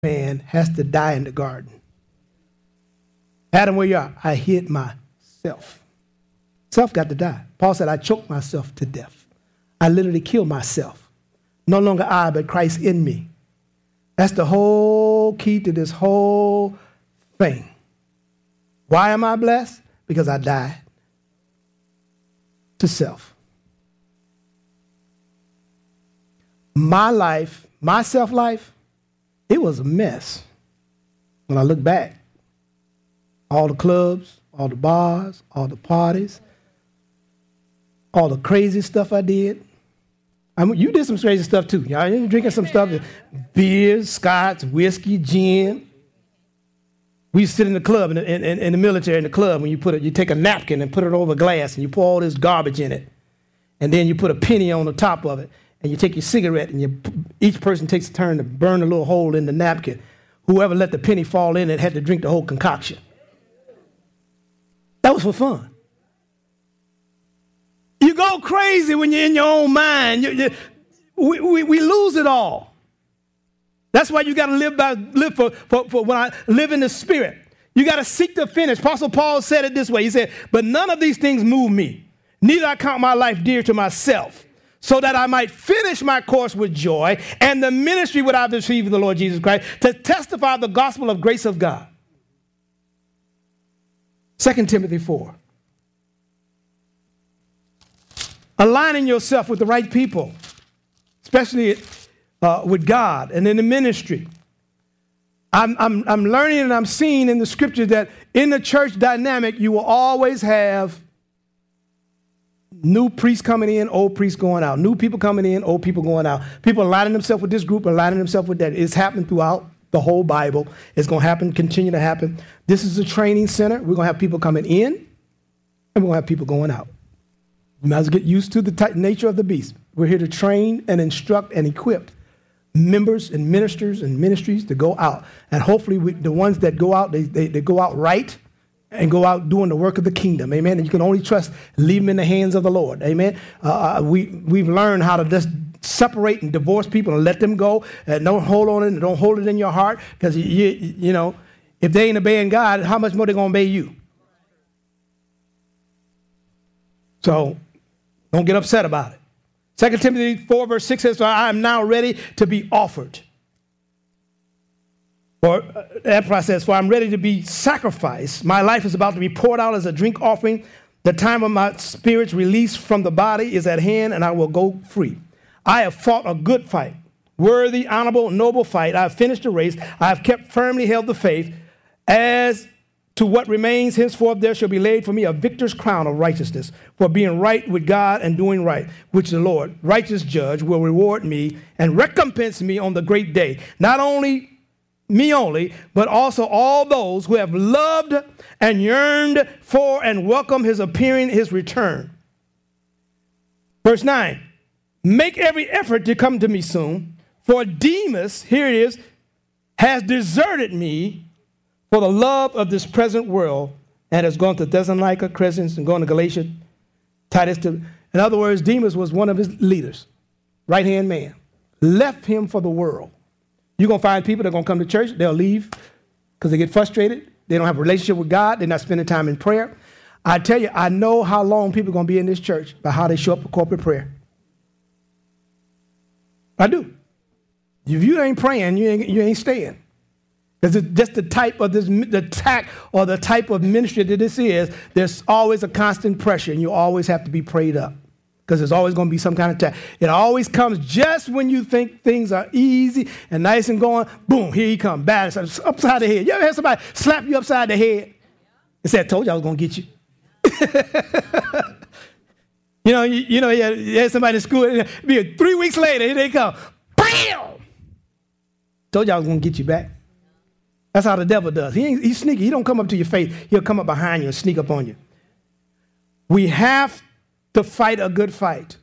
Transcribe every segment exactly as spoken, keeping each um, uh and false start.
man has to die in the garden. Adam, where you are? I hid myself. Self got to die. Paul said, I choked myself to death. I literally killed myself. No longer I, but Christ in me. That's the whole key to this whole thing. Why am I blessed? Because I died to self. My life, my self-life, it was a mess. When I look back, all the clubs, all the bars, all the parties, all the crazy stuff I did. I mean, you did some crazy stuff too. Y'all you drinking some stuff, beers, scotch, whiskey, gin. We used to sit in the club, in the, in, in the military, in the club, when you put it, you take a napkin and put it over glass and you pour all this garbage in it. And then you put a penny on the top of it. And you take your cigarette and you, each person takes a turn to burn a little hole in the napkin. Whoever let the penny fall in it had to drink the whole concoction. That was for fun. You go crazy when you're in your own mind. You, you, we, we, we lose it all. That's why you got to live by live for, for, for when I live in the Spirit. You got to seek the finish. Apostle Paul said it this way. He said, but none of these things move me. Neither I count my life dear to myself, so that I might finish my course with joy and the ministry which I've received of the Lord Jesus Christ to testify the gospel of grace of God. Second Timothy four. Aligning yourself with the right people, especially uh, with God and in the ministry. I'm, I'm, I'm learning and I'm seeing in the scripture that in the church dynamic, you will always have new priests coming in, old priests going out. New people coming in, old people going out. People aligning themselves with this group, aligning themselves with that. It's happened throughout the whole Bible. It's going to happen, continue to happen. This is a training center. We're going to have people coming in, and we're going to have people going out. You might as well get used to the type, nature of the beast. We're here to train and instruct and equip members and ministers and ministries to go out. And hopefully we, the ones that go out, they, they, they go out right, and go out doing the work of the kingdom, amen. And you can only trust, leave them in the hands of the Lord, amen. Uh, we, we've learned how to just separate and divorce people and let them go. And don't hold on it, don't hold it in your heart, because, you, you, you know, if they ain't obeying God, how much more they going to obey you? So don't get upset about it. Second Timothy four, verse six says, I am now ready to be offered. Or uh, that process, for I'm ready to be sacrificed. My life is about to be poured out as a drink offering. The time of my spirit's release from the body is at hand, and I will go free. I have fought a good fight, worthy, honorable, noble fight. I have finished the race. I have kept firmly held the faith. As to what remains, henceforth there shall be laid for me a victor's crown of righteousness, for being right with God and doing right, which the Lord, righteous judge, will reward me and recompense me on the great day. Not only me only, but also all those who have loved and yearned for and welcome his appearing, his return. Verse nine, make every effort to come to me soon, for Demas, here it is, has deserted me for the love of this present world and has gone to Thessalonica, Crescens, and gone to Galatia, Titus. To, in other words, Demas was one of his leaders, right-hand man, left him for the world. You're going to find people that are going to come to church. They'll leave because they get frustrated. They don't have a relationship with God. They're not spending time in prayer. I tell you, I know how long people are going to be in this church by how they show up for corporate prayer. I do. If you ain't praying, you ain't, you ain't staying. Because it's just the type of this, the tack or the type of ministry that this is, there's always a constant pressure, and you always have to be prayed up. Because there's always going to be some kind of attack. It always comes just when you think things are easy and nice and going, boom, here he comes, bad, upside the head. You ever had somebody slap you upside the head and say, I told you I was going to get you? you know, you, you know, you had, you had somebody in school, be three weeks later, here they come, bam! Told you I was going to get you back. That's how the devil does. He ain't, he's sneaky. He don't come up to your face. He'll come up behind you and sneak up on you. We have to fight a good fight.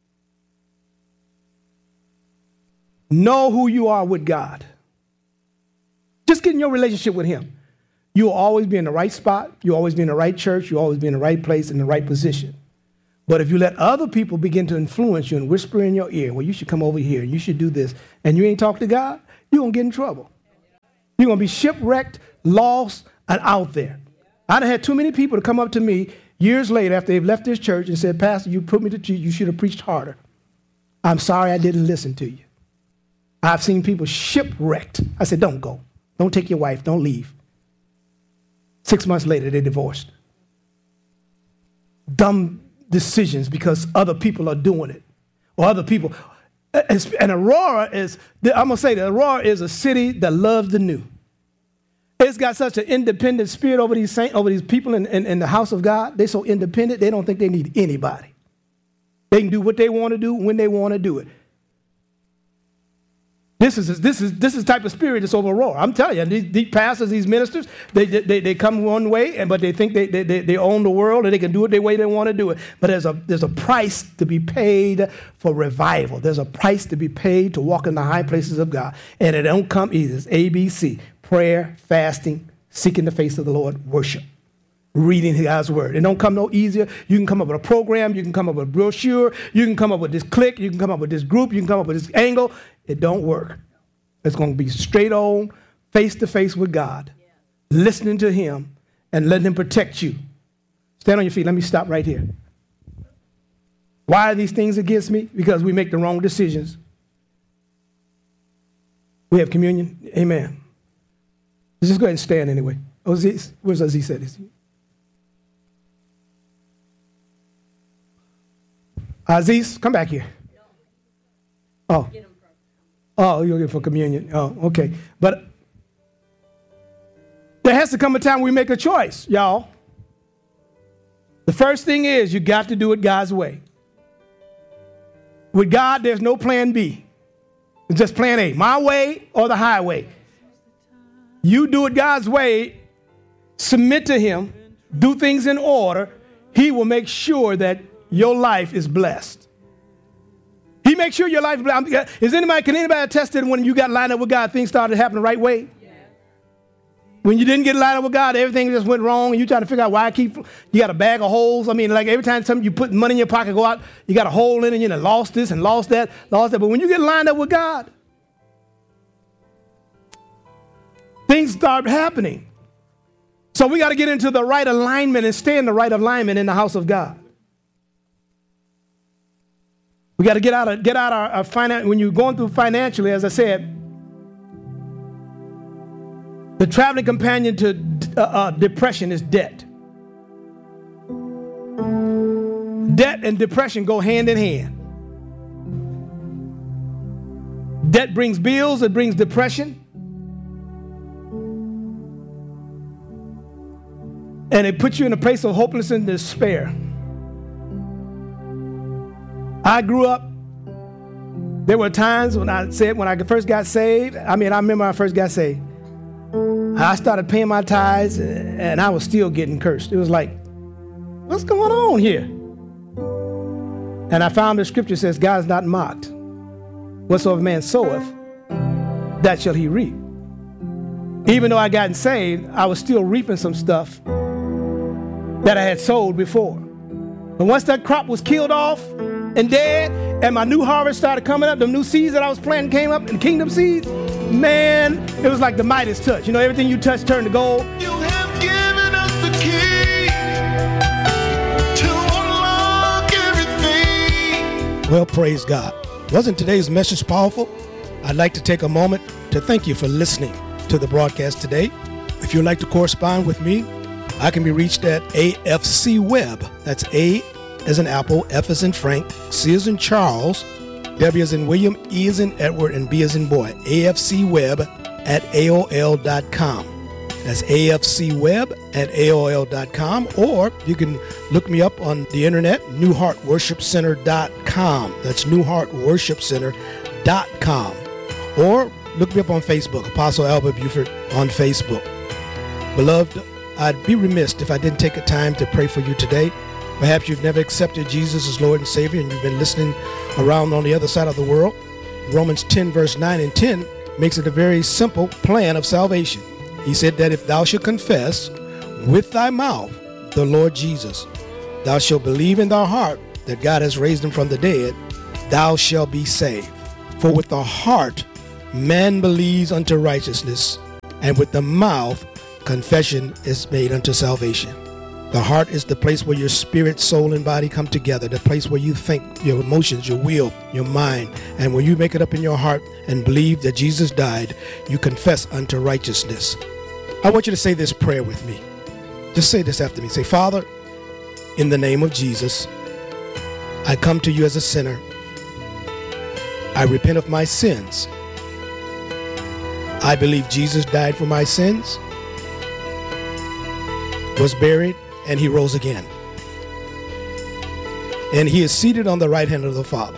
Know who you are with God. Just get in your relationship with him. You'll always be in the right spot. You'll always be in the right church. You'll always be in the right place, in the right position. But if you let other people begin to influence you and whisper in your ear, well, you should come over here, you should do this, and you ain't talk to God, you're going to get in trouble. You're going to be shipwrecked, lost, and out there. I done had too many people to come up to me years later after they've left this church and said, Pastor, you put me to church. You should have preached harder. I'm sorry I didn't listen to you. I've seen people shipwrecked. I said, don't go. Don't take your wife. Don't leave. Six months later, they divorced. Dumb decisions because other people are doing it. Or other people. And Aurora is, I'm going to say that Aurora is a city that loves the new. It's got such an independent spirit over these saints, over these people in, in, in the house of God. They're so independent, they don't think they need anybody. They can do what they want to do when they want to do it. This is this is this is the type of spirit that's over Aurora. I'm telling you, these, these pastors, these ministers, they, they they come one way, and but they think they, they they own the world and they can do it the way they want to do it. But there's a there's a price to be paid for revival. There's a price to be paid to walk in the high places of God, and it don't come easy. It's A B C: prayer, fasting, seeking the face of the Lord, worship, reading God's word. It don't come no easier. You can come up with a program. You can come up with a brochure. You can come up with this clique. You can come up with this group. You can come up with this angle. It don't work. It's going to be straight on, face-to-face with God, yeah. Listening to him and letting him protect you. Stand on your feet. Let me stop right here. Why are these things against me? Because we make the wrong decisions. We have communion. Amen. Let's just go ahead and stand anyway. Aziz, where's Aziz said this? Aziz, come back here. Oh. Oh, you're looking for communion. Oh, okay. But there has to come a time we make a choice, y'all. The first thing is you got to do it God's way. With God, there's no plan B. It's just plan A, my way or the highway. You do it God's way, submit to him, do things in order. He will make sure that your life is blessed. He makes sure your life is blessed. Is anybody, can anybody attest that when you got lined up with God, things started happening the right way? Yeah. When you didn't get lined up with God, everything just went wrong, and you trying to figure out why I keep, you got a bag of holes. I mean, like every time something you put money in your pocket, go out, you got a hole in it, and you know, lost this and lost that, lost that. But when you get lined up with God, things start happening. So we got to get into the right alignment and stay in the right alignment in the house of God. We got to get out of get out our, our finance. When you're going through financially, as I said, the traveling companion to uh, uh, depression is debt. Debt and depression go hand in hand. Debt brings bills, it brings depression. And it puts you in a place of hopelessness and despair. I grew up, there were times when I said, when I first got saved, I mean, I remember when I first got saved, I started paying my tithes and I was still getting cursed. It was like, what's going on here? And I found the scripture says, God is not mocked. Whatsoever man soweth, that shall he reap. Even though I gotten saved, I was still reaping some stuff that I had sowed before. But once that crop was killed off and dead, and my new harvest started coming up, the new seeds that I was planting came up, and kingdom seeds, man, it was like the Midas touch. You know, everything you touch turned to gold. You have given us the key to unlock everything. Well, praise God. Wasn't today's message powerful? I'd like to take a moment to thank you for listening to the broadcast today. If you'd like to correspond with me, I can be reached at A F C Web. That's A as in Apple, F as in Frank, C as in Charles, W as in William, E as in Edward, and B as in boy. A F C Web at A O L dot com. That's A F C Web at A O L dot com. Or you can look me up on the internet, New Heart Worship Center dot com. That's New Heart Worship Center dot com. Or look me up on Facebook, Apostle Albert Buford on Facebook. Beloved, I'd be remiss if I didn't take a time to pray for you today. Perhaps you've never accepted Jesus as Lord and Savior and you've been listening around on the other side of the world. Romans ten, verse nine and ten makes it a very simple plan of salvation. He said that if thou shalt confess with thy mouth the Lord Jesus, thou shalt believe in thy heart that God has raised him from the dead, thou shalt be saved. For with the heart man believes unto righteousness, and with the mouth confession is made unto salvation. The heart is the place where your spirit, soul, and body come together, the place where you think, your emotions, your will, your mind. And when you make it up in your heart and believe that Jesus died, you confess unto righteousness. I want you to say this prayer with me. Just say this after me. Say, Father, in the name of Jesus, I come to you as a sinner. I repent of my sins. I believe Jesus died for my sins, was buried, and he rose again. And he is seated on the right hand of the Father.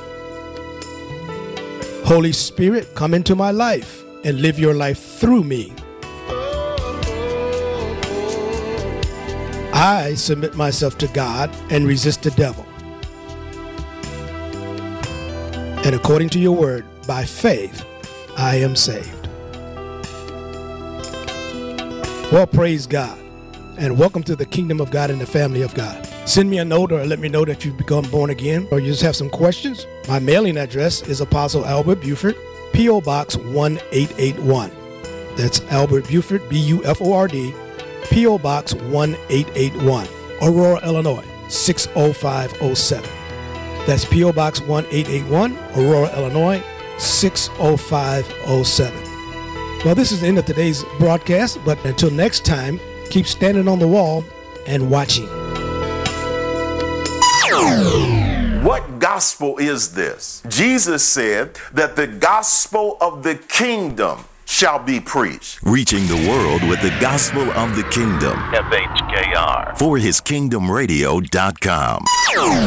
Holy Spirit, come into my life and live your life through me. I submit myself to God and resist the devil. And according to your word, by faith, I am saved. Well, praise God. And welcome to the kingdom of God and the family of God. Send me a note or let me know that you've become born again, or you just have some questions. My mailing address is Apostle Albert Buford, P O Box one eight eight one. That's Albert Buford, B U F O R D, P O Box one eight eight one, Aurora, Illinois, six oh five oh seven. That's P O Box one eight eight one, Aurora, Illinois, six oh five oh seven. Well, this is the end of today's broadcast, but until next time, keep standing on the wall and watching. What gospel is this? Jesus said that the gospel of the kingdom shall be preached. Reaching the world with the gospel of the kingdom. F H K R. For his kingdom radio dot com.